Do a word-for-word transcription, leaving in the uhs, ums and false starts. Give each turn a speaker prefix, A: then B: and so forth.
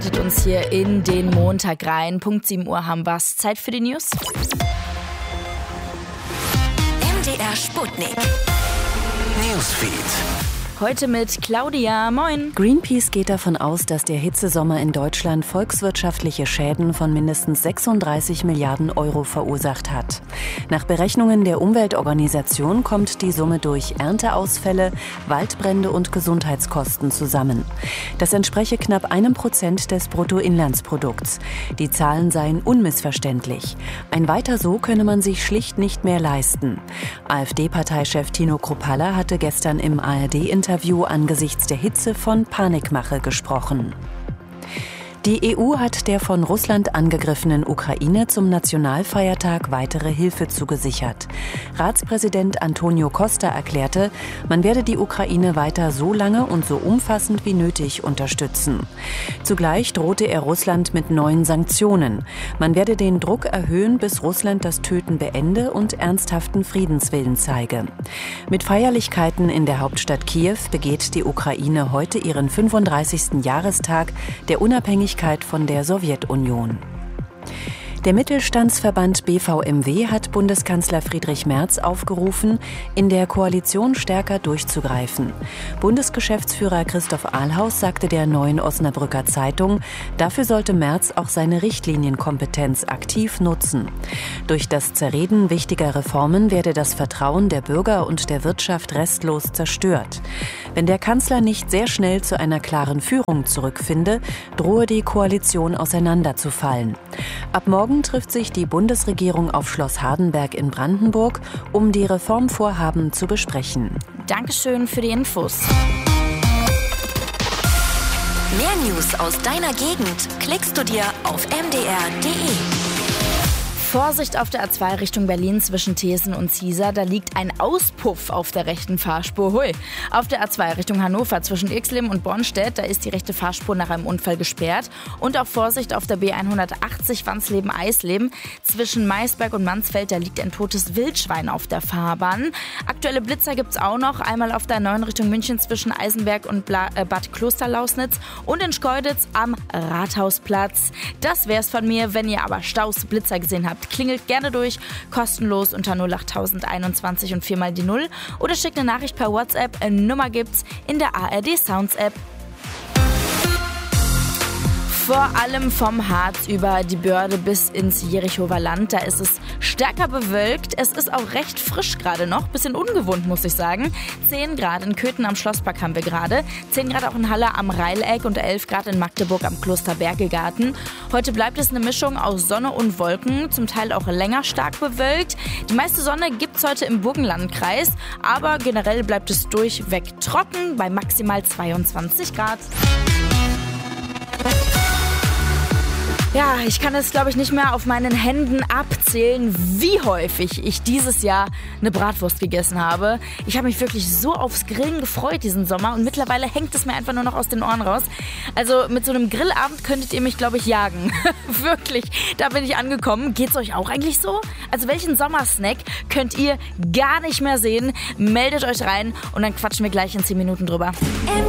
A: Uns hier in den Montag rein. Punkt sieben Uhr haben wir's. Zeit für die News.
B: M D R Sputnik. Newsfeed.
A: Heute mit Claudia. Moin.
C: Greenpeace geht davon aus, dass der Hitzesommer in Deutschland volkswirtschaftliche Schäden von mindestens sechsunddreißig Milliarden Euro verursacht hat. Nach Berechnungen der Umweltorganisation kommt die Summe durch Ernteausfälle, Waldbrände und Gesundheitskosten zusammen. Das entspreche knapp einem Prozent des Bruttoinlandsprodukts. Die Zahlen seien unmissverständlich. Ein Weiter so könne man sich schlicht nicht mehr leisten. AfD-Parteichef Tino Kruppalla hatte gestern im A R D-Interview angesichts der Hitze von Panikmache gesprochen. Die E U hat der von Russland angegriffenen Ukraine zum Nationalfeiertag weitere Hilfe zugesichert. Ratspräsident Antonio Costa erklärte, man werde die Ukraine weiter so lange und so umfassend wie nötig unterstützen. Zugleich drohte er Russland mit neuen Sanktionen. Man werde den Druck erhöhen, bis Russland das Töten beende und ernsthaften Friedenswillen zeige. Mit Feierlichkeiten in der Hauptstadt Kiew begeht die Ukraine heute ihren fünfunddreißigsten Jahrestag der Unabhängigkeit von der Sowjetunion. Der Mittelstandsverband B V M W hat Bundeskanzler Friedrich Merz aufgerufen, in der Koalition stärker durchzugreifen. Bundesgeschäftsführer Christoph Ahlhaus sagte der Neuen Osnabrücker Zeitung, dafür sollte Merz auch seine Richtlinienkompetenz aktiv nutzen. Durch das Zerreden wichtiger Reformen werde das Vertrauen der Bürger und der Wirtschaft restlos zerstört. Wenn der Kanzler nicht sehr schnell zu einer klaren Führung zurückfinde, drohe die Koalition auseinanderzufallen. Ab morgen trifft sich die Bundesregierung auf Schloss Hardenberg in Brandenburg, um die Reformvorhaben zu besprechen.
A: Dankeschön für die Infos.
B: Mehr News aus deiner Gegend klickst du dir auf m d r punkt d e.
A: Vorsicht auf der A zwei Richtung Berlin zwischen Thesen und Ziesar, da liegt ein Auspuff auf der rechten Fahrspur. Hui. Auf der A zwei Richtung Hannover zwischen Irxleben und Bornstedt, da ist die rechte Fahrspur nach einem Unfall gesperrt. Und auch Vorsicht auf der B hundertachtzig Wansleben-Eisleben zwischen Maisberg und Mansfeld, da liegt ein totes Wildschwein auf der Fahrbahn. Aktuelle Blitzer gibt's auch noch, einmal auf der neuen Richtung München zwischen Eisenberg und Bla- äh Bad Klosterlausnitz und in Schkeuditz am Rathausplatz. Das wär's von mir. Wenn ihr aber Staus, Blitzer gesehen habt, klingelt gerne durch, kostenlos unter null acht einundzwanzig und viermal die Null oder schickt eine Nachricht per WhatsApp. Eine Nummer gibt's in der A R D Sounds App. Vor allem vom Harz über die Börde bis ins Jerichower Land, da ist es stärker bewölkt. Es ist auch recht frisch gerade noch, bisschen ungewohnt, muss ich sagen. zehn Grad in Köthen am Schlosspark haben wir gerade, zehn Grad auch in Halle am Reileck und elf Grad in Magdeburg am Klosterbergegarten. Heute bleibt es eine Mischung aus Sonne und Wolken, zum Teil auch länger stark bewölkt. Die meiste Sonne gibt es heute im Burgenlandkreis, aber generell bleibt es durchweg trocken bei maximal zweiundzwanzig Grad. Ja, ich kann es, glaube ich, nicht mehr auf meinen Händen abzählen, wie häufig ich dieses Jahr eine Bratwurst gegessen habe. Ich habe mich wirklich so aufs Grillen gefreut diesen Sommer und mittlerweile hängt es mir einfach nur noch aus den Ohren raus. Also mit so einem Grillabend könntet ihr mich, glaube ich, jagen. Wirklich, da bin ich angekommen. Geht's euch auch eigentlich so? Also welchen Sommersnack könnt ihr gar nicht mehr sehen? Meldet euch rein und dann quatschen wir gleich in zehn Minuten drüber.